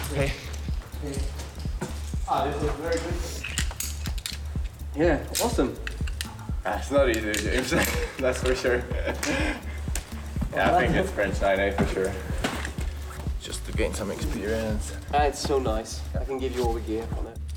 Hey. Ah, this looks very good. Yeah, awesome. It's not easy, James. That's for sure. Yeah, I think it's French 9A for sure. Just to gain some experience. It's so nice. I can give you all the gear on it.